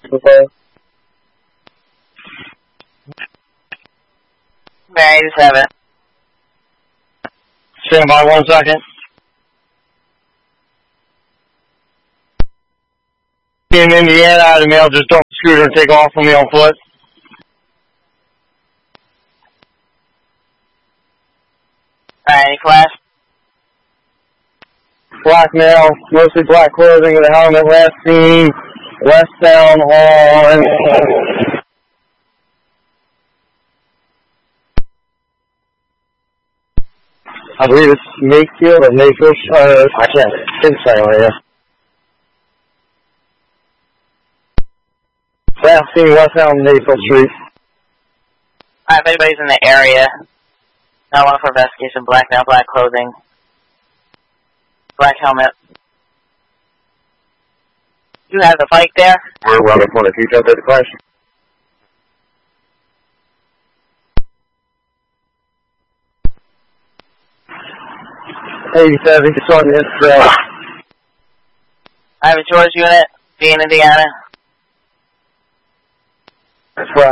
Mary 87. Stand by 1 second. In Indiana, the male just dump the scooter and take off from me on foot. Any class? Black male, mostly black clothing with a helmet, last seen westbound on... I believe it's Mayfield or Mayfield, I can't say right here. Last seen westbound Mayfield Street. Alright, if anybody's in the area, I want for investigation, black male, black clothing, black helmet. You have the bike there? We're well up on the details of the question. 87, just on this trail. I have a George unit, be in Indiana. That's right.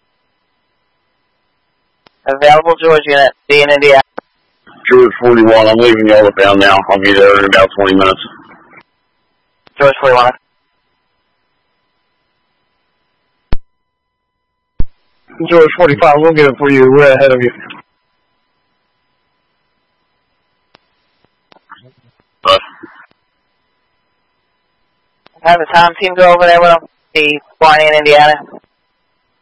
Available George unit, be in Indiana. George 41, I'm leaving Yellowtown now. I'll be there in about 20 minutes. George 41. George 45, we'll get it for you. We're ahead of you. Have the Tom team go over there with them. The Barney in Indiana.